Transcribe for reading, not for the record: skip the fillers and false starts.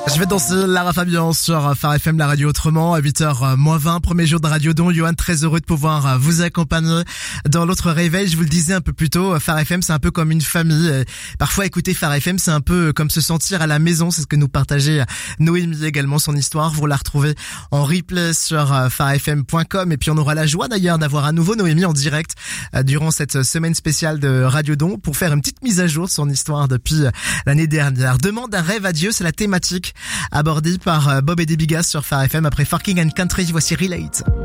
Je vais danser Lara Fabian sur Phare FM, la radio autrement, à 8h-20, premier jour de Radio Don. Johan, très heureux de pouvoir vous accompagner dans l'autre réveil. Je vous le disais un peu plus tôt, Phare FM, c'est un peu comme une famille. Parfois, écouter Phare FM, c'est un peu comme se sentir à la maison. C'est ce que nous partageait Noémie également, son histoire. Vous la retrouvez en replay sur pharefm.com. Et puis, on aura la joie d'ailleurs d'avoir à nouveau Noémie en direct durant cette semaine spéciale de Radio Don pour faire une petite mise à jour de son histoire depuis l'année dernière. Demande un rêve à Dieu, c'est la thématique abordée par Bob et Debigas sur Phare FM. Après Farking and Country, voici Relate.